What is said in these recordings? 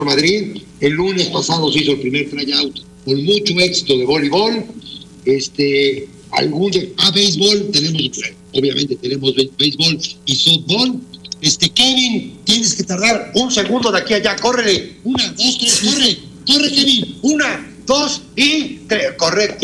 Madrid. El lunes pasado se hizo el primer tryout con mucho éxito de voleibol. Béisbol, obviamente tenemos béisbol y softball. Kevin, tienes que tardar un segundo de aquí a allá, córrele. 1, 2, 3, corre Kevin. 1, 2 y 3, correcto.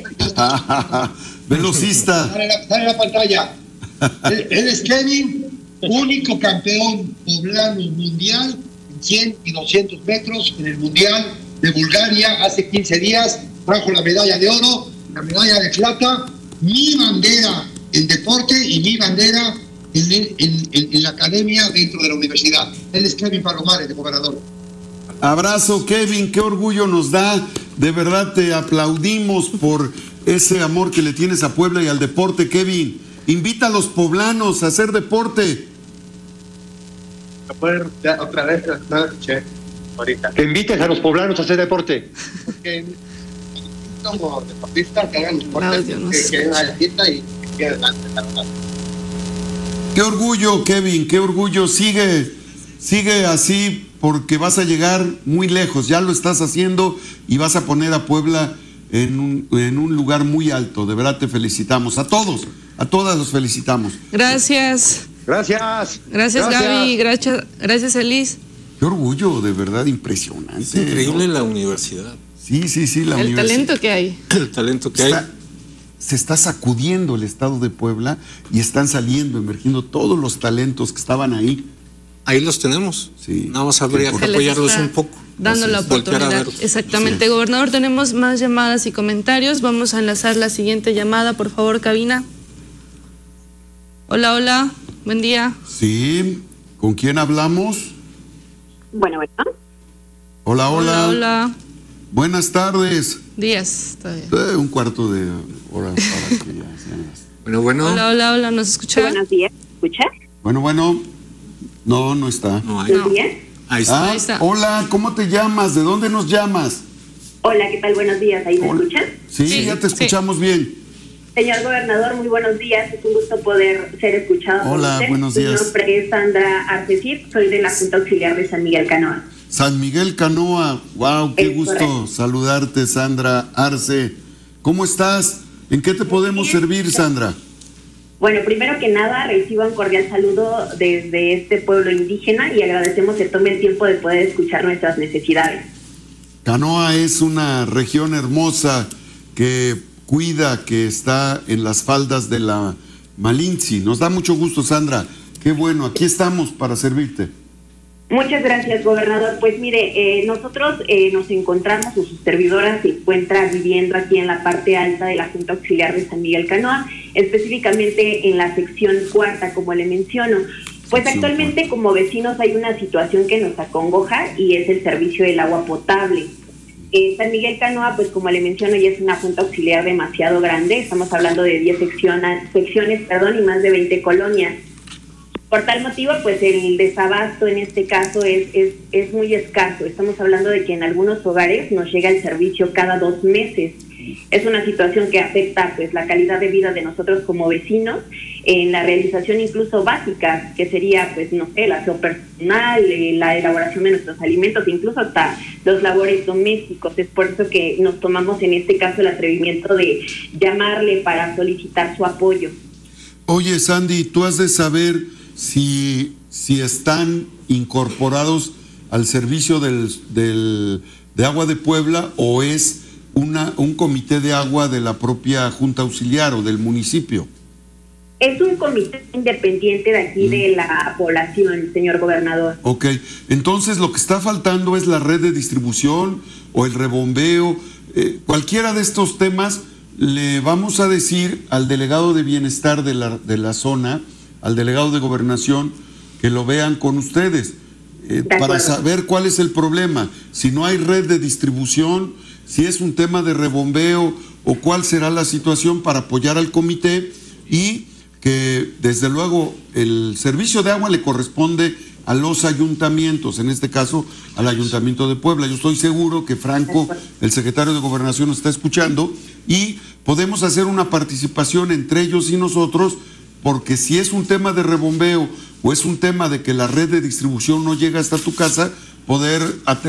Velocista. Dale la pantalla. Él es Kevin, único campeón poblano mundial en 100 y 200 metros en el Mundial de Bulgaria hace 15 días. Trajo la medalla de oro, la medalla de plata, mi bandera en deporte y mi bandera en la academia dentro de la universidad. Él es Kevin Palomares, de Gobernador. Abrazo, Kevin, qué orgullo nos da. De verdad te aplaudimos por ese amor que le tienes a Puebla y al deporte, Kevin. Invita a los poblanos a hacer deporte. Otra vez, no escuché ahorita. Que invites a los poblanos a hacer deporte. Porque como deportistas que hagan deporte, que hay una cita y que adelante. Qué orgullo, Kevin, qué orgullo. Sigue así porque vas a llegar muy lejos. Ya lo estás haciendo y vas a poner a Puebla en un lugar muy alto. De verdad te felicitamos. A todos, a todas los felicitamos. Gracias. Gracias. Gracias, Gaby. Gracias, Elis. Qué orgullo, de verdad, impresionante. Es increíble, ¿no? La universidad. Sí, la universidad. El talento que hay. El talento que hay. Se está sacudiendo el estado de Puebla y están emergiendo todos los talentos que estaban ahí. Ahí los tenemos. Sí. Nada más habría que apoyarlos un poco. Dando la oportunidad. Exactamente. Sí. Gobernador, tenemos más llamadas y comentarios. Vamos a enlazar la siguiente llamada, por favor, cabina. Hola. Buen día. Sí. ¿Con quién hablamos? Bueno. Hola. Buenas tardes. Días, todavía. Un cuarto de hora para que ya sean las... Bueno. Hola, ¿nos escucha? Buenos días, ¿escuchas? Bueno. No está. No. Ahí está. Hola, ¿cómo te llamas? ¿De dónde nos llamas? Hola, ¿qué tal? Buenos días, ¿ahí me escuchan? Sí, ya te escuchamos bien. Señor Gobernador, muy buenos días, es un gusto poder ser escuchado. Hola, buenos días. Mi nombre es Sandra Arce, soy de la Junta Auxiliar de San Miguel Canoa. San Miguel Canoa, wow, qué gusto saludarte, Sandra Arce. ¿Cómo estás? ¿En qué te podemos servir, Sandra? Bueno, primero que nada, recibo un cordial saludo desde este pueblo indígena y agradecemos que tome el tiempo de poder escuchar nuestras necesidades. Canoa es una región hermosa que cuida, que está en las faldas de la Malinche. Nos da mucho gusto, Sandra. Qué bueno, aquí estamos para servirte. Muchas gracias, gobernador. Pues mire, nosotros nos encontramos, su servidora se encuentra viviendo aquí en la parte alta de la Junta Auxiliar de San Miguel Canoa, específicamente en la sección cuarta, como le menciono. Pues actualmente como vecinos hay una situación que nos acongoja y es el servicio del agua potable. San Miguel Canoa, pues como le menciono, ya es una Junta Auxiliar demasiado grande, estamos hablando de 10 secciones, y más de 20 colonias. Por tal motivo, pues el desabasto en este caso es muy escaso. Estamos hablando de que en algunos hogares nos llega el servicio cada 2 meses. Es una situación que afecta pues la calidad de vida de nosotros como vecinos en la realización incluso básica, que sería pues no sé, el aseo personal, la elaboración de nuestros alimentos, incluso hasta los labores domésticos. Es por eso que nos tomamos en este caso el atrevimiento de llamarle para solicitar su apoyo. Oye, Sandy, tú has de saber si están incorporados al servicio de agua de Puebla o es un comité de agua de la propia Junta Auxiliar o del municipio. Es un comité independiente de aquí de la población, señor gobernador. Ok, entonces lo que está faltando es la red de distribución o el rebombeo, cualquiera de estos temas. Le vamos a decir al delegado de bienestar de la zona, al delegado de gobernación, que lo vean con ustedes para saber cuál es el problema, si no hay red de distribución, si es un tema de rebombeo o cuál será la situación para apoyar al comité, y que desde luego el servicio de agua le corresponde a los ayuntamientos, en este caso al Ayuntamiento de Puebla. Yo estoy seguro que Franco, el secretario de Gobernación, nos está escuchando y podemos hacer una participación entre ellos y nosotros, porque si es un tema de rebombeo o es un tema de que la red de distribución no llega hasta tu casa, poder atender